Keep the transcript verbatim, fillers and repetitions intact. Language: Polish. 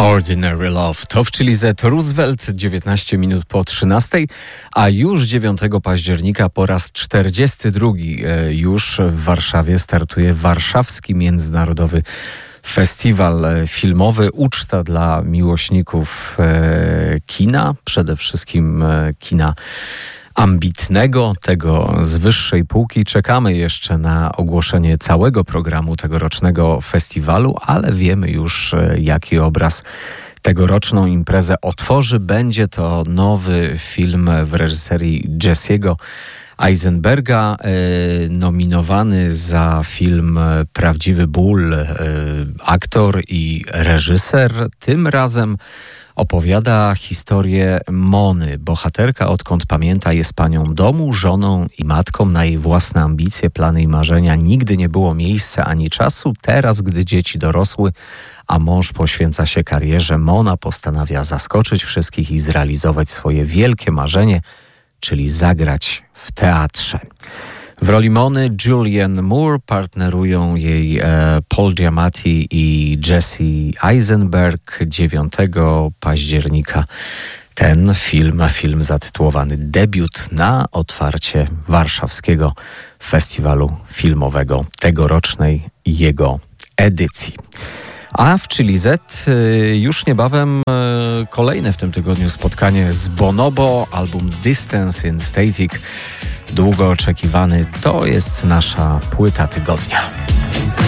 Ordinary Love. To w Chili Z Roosevelt, dziewiętnaście minut po trzynastej, a już dziewiątego października po raz czterdziesty drugi już w Warszawie startuje Warszawski Międzynarodowy Festiwal Filmowy. Uczta dla miłośników kina, przede wszystkim kina ambitnego, tego z wyższej półki. Czekamy jeszcze na ogłoszenie całego programu tegorocznego festiwalu, ale wiemy już, jaki obraz tegoroczną imprezę otworzy. Będzie to nowy film w reżyserii Jesse'ego Eisenberga, e, nominowany za film Prawdziwy ból, e, aktor i reżyser. Tym razem opowiada historię Mony. Bohaterka, odkąd pamięta, jest panią domu, żoną i matką. Na jej własne ambicje, plany i marzenia nigdy nie było miejsca ani czasu. Teraz, gdy dzieci dorosły, a mąż poświęca się karierze, Mona postanawia zaskoczyć wszystkich i zrealizować swoje wielkie marzenie, czyli zagrać w teatrze. W roli Mony Julianne Moore, partnerują jej e, Paul Giamatti i Jesse Eisenberg. dziewiątego października ten film, film zatytułowany Debiut, na otwarcie Warszawskiego Festiwalu Filmowego, tegorocznej jego edycji. A w Chili Z już niebawem kolejne w tym tygodniu spotkanie z Bonobo, album Distance in Static, długo oczekiwany. To jest nasza płyta tygodnia.